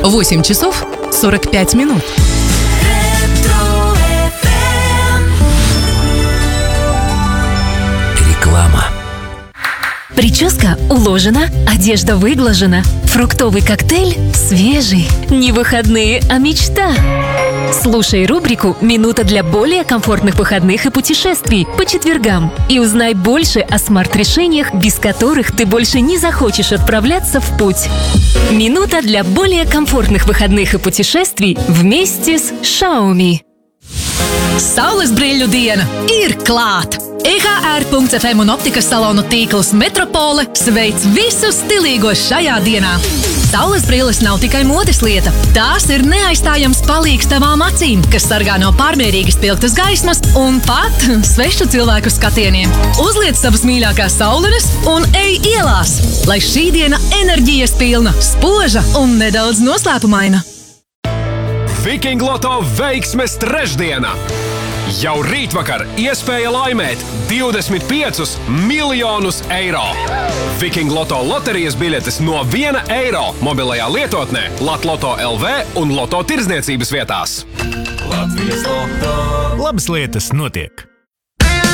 8 часов 45 минут. Реклама. Прическа уложена, одежда выглажена, фруктовый коктейль свежий. Не выходные, а мечта. Слушай рубрику «Минута для более комфортных выходных и путешествий» по четвергам и узнай больше о смарт-решениях, без которых ты больше не захочешь отправляться в путь. Минута для более комфортных выходных и путешествий вместе с Xiaomi. Saules brīļu diena ir klāt! EHR.FM un optikas salonu tīkls Metropole sveic visus stilīgos šajā dienā. Saules brilles nav tikai modes lieta. Tās ir neaizstājams palīgs tavām acīm, kas sargā no pārmērīgi spilgtas gaismas un pat svešu cilvēku skatieniem. Uzliec savas mīļākās saulenes un ej ielās, lai šī diena enerģijas pilna, spoža un nedaudz noslēpumaina. Viking Loto veiksmes trešdiena! Jau rītvakar iespēja laimēt 25 miljonus eiro. Viking Loto loterijas biļetes no 1 eiro mobilajā lietotnē Latloto LV un Loto tirdzniecības vietās. Latvijas Loto. Labas lietas notiek.